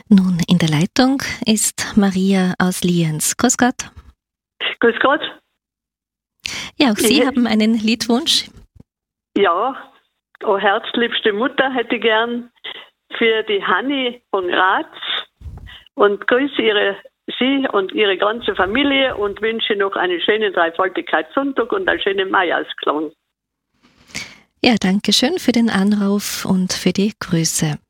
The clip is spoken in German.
Nun, in der Leitung ist Maria aus Lienz. Grüß Gott. Grüß Gott. Ja, auch Sie haben einen Liedwunsch. Ja, oh herzliebste Mutter hätte ich gern für die Hanni von Graz und grüße Sie und Ihre ganze Familie und wünsche noch einen schönen Dreifaltigkeitssonntag und einen schönen Maijausklang. Ja, danke schön für den Anruf und für die Grüße.